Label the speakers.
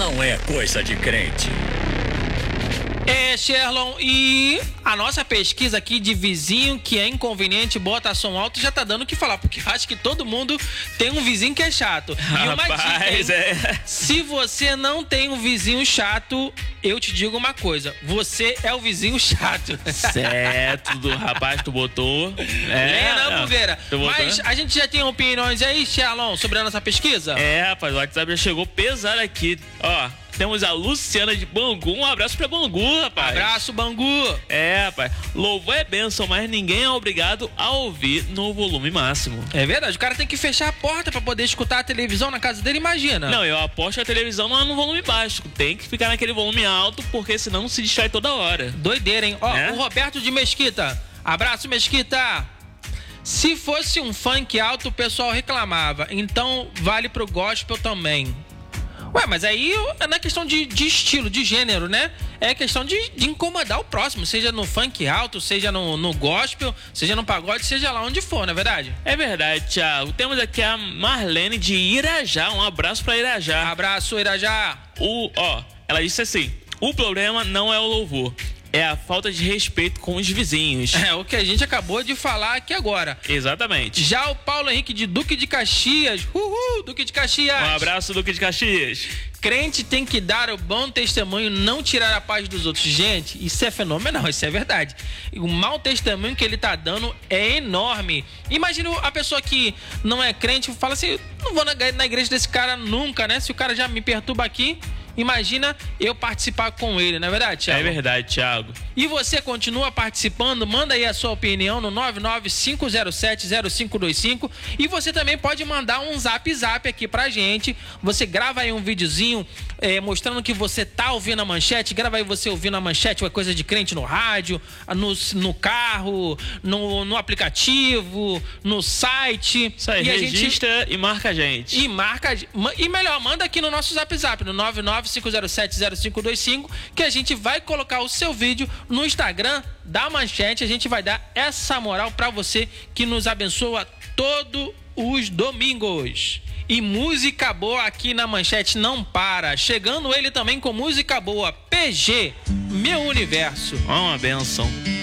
Speaker 1: não é coisa de crente.
Speaker 2: Sherlon, e a nossa pesquisa aqui de vizinho que é inconveniente, bota som alto, já tá dando o que falar, porque eu acho que todo mundo tem um vizinho que é chato. E uma dica, hein? Se você não tem um vizinho chato, eu te digo uma coisa, você é o vizinho chato.
Speaker 3: Certo, rapaz, tu botou.
Speaker 2: Lena Bugueira. Mas a gente já tem opiniões aí, Sherlon, sobre a nossa pesquisa?
Speaker 3: Rapaz, o WhatsApp já chegou pesado aqui, ó. Temos a Luciana de Bangu. Um abraço pra Bangu, rapaz.
Speaker 2: Abraço, Bangu.
Speaker 3: Rapaz. Louvor é bênção, mas ninguém é obrigado a ouvir no volume máximo.
Speaker 2: É verdade. O cara tem que fechar a porta pra poder escutar a televisão na casa dele, imagina.
Speaker 3: Não, eu aposto que a televisão não é no volume baixo. Tem que ficar naquele volume alto, porque senão se distrai toda hora.
Speaker 2: Doideira, hein? Ó, o Roberto de Mesquita. Abraço, Mesquita. Se fosse um funk alto, o pessoal reclamava. Então, vale pro gospel também. Ué, mas aí não é questão de estilo, de gênero, né? É questão de incomodar o próximo, seja no funk alto, seja no gospel, seja no pagode, seja lá onde for, não é verdade?
Speaker 3: É verdade, Thiago. Temos aqui a Marlene de Irajá. Um abraço pra Irajá.
Speaker 2: Abraço, Irajá.
Speaker 3: Ela disse assim: o problema não é o louvor, é a falta de respeito com os vizinhos.
Speaker 2: É o que a gente acabou de falar aqui agora.
Speaker 3: Exatamente.
Speaker 2: Já o Paulo Henrique de Duque de Caxias. Duque de Caxias.
Speaker 3: Um abraço, Duque de Caxias.
Speaker 2: Crente tem que dar o bom testemunho, não tirar a paz dos outros. Gente, isso é fenomenal, isso é verdade. O mau testemunho que ele tá dando é enorme. Imagina a pessoa que não é crente, fala assim, não vou na igreja desse cara nunca, né? Se o cara já me perturba aqui, imagina eu participar com ele, não é verdade, Thiago?
Speaker 3: É verdade, Thiago.
Speaker 2: E você continua participando, manda aí a sua opinião no 995070525 e você também pode mandar um zap aqui pra gente. Você grava aí um videozinho mostrando que você tá ouvindo a manchete, grava aí você ouvindo a manchete, uma coisa de crente no rádio, no carro, no aplicativo, no site.
Speaker 3: Isso aí, registra e marca a gente.
Speaker 2: E melhor, manda aqui no nosso zap no 995070525 que a gente vai colocar o seu vídeo no Instagram da Manchete. A gente vai dar essa moral pra você que nos abençoa todos os domingos. E música boa aqui na Manchete não para. Chegando ele também com música boa. PG, Meu Universo.
Speaker 3: Uma benção.